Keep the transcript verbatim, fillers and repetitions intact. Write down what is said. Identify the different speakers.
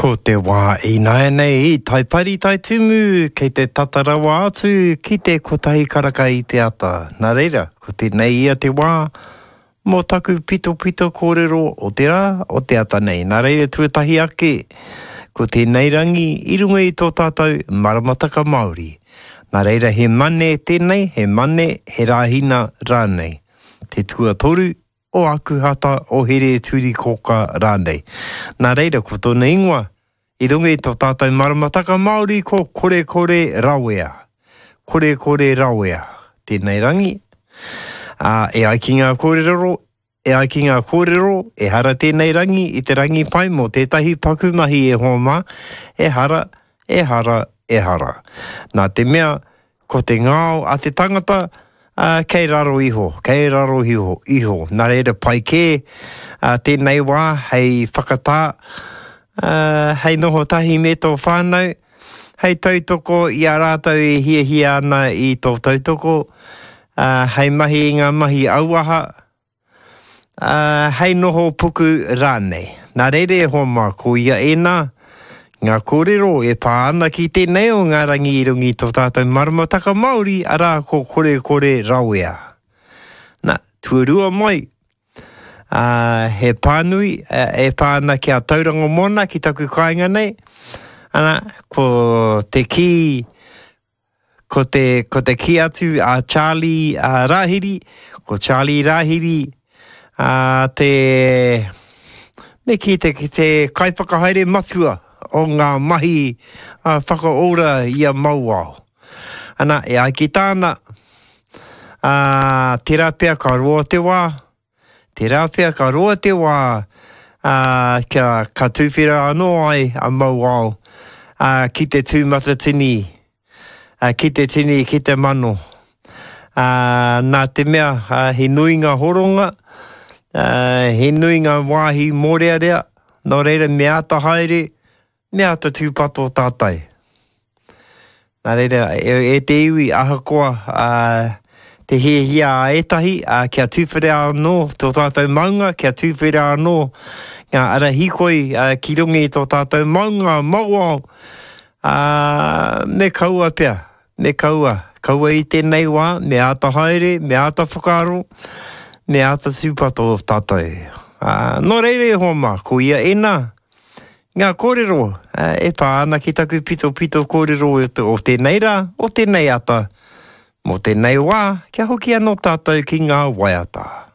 Speaker 1: Ko te wā i nai nei i taipari tai tumu, kei te tatarawa atu, ki te kotahi karaka i te ata. Nā reira, ko te nei ia te wā, mō taku pito pito kōrero o te rā, o te ata nei. Nā reira tuatahi ake, ko te nei rangi, i runga i tō tātou maramataka Māori. Nā reira he mane tēnei, he mane he rāhina rānei. Te tua toru, o aku hata o here turi koka rānei. Nā reira, ko tōna ingoa, i runga i tō tātou maramataka Māori ko kore kore rawea. Kore kore rawea. Tēnei rangi. Uh, e ai ki ngā kōrero, e ai ki ngā kōrero, e hara tēnei rangi, i te rangi pai mō tētahi pakumahi e homa, e hara, e hara, e hara. Nā te mea, ko te ngāo a te tangata, Uh, kei raro iho, kei raro iho, iho. Nā reira pai kē, uh, tēnei wā, hei whakatā, uh, hei noho tahi me tō whānau, hei tautoko i a rātau e hia hia ana i tō tautoko, uh, hei mahi i ngā mahi auaha, uh, hei noho puku rānei. Nā reira e homa, ko ia e nā, ngā kōrero e pā ana ki tēnei o ngā rangi i rungi tō tātou maramataka Māori, arā ko kore kore rawea. Nā, tuarua mai, uh, he pānui, uh, e pā ana ki a tauranga mona ki taku kāinga nei, ana, ko te ki, ko te, ko te ki atu a Charlie uh, Rahiri, ko Charlie Rahiri, uh, te, me ki te, te kaipakahaere matua, o ngā mahi uh, whakaora i a mauao. Ana, e ai ki tāna, uh, te rāpea ka roa te wā, te rāpea ka roa te wā, uh, kia, ka tūwhera anō ai a mauao, uh, ki te tūmata tini, uh, ki te tini, ki te mano. Uh, nā te mea, uh, he nui ngā horonga, uh, he nui ngā wāhi mōrearea, nō reira me ata haere, me ata tūpato tātai. Nā reira, e, e te iwi ahakoa uh, te hea hia a etahi, uh, kia tūwhera anō tō tātou maunga, kia tūwhera anō ngā arahikoi uh, ki rungi tō tātou maunga, mauao, uh, me kaua pia, me kaua. Kaua i tēnei wā, me ata haere, me ata whakaaro, me ata tūpato tātou. Uh, nō reire homa, ko ia e nā, ngā kōrero, uh, e pā ana ki taku pito pito kōrero o tēnei rā, o tēnei ata, mō tēnei wā, kia hoki anō tātou ki ngā waiata.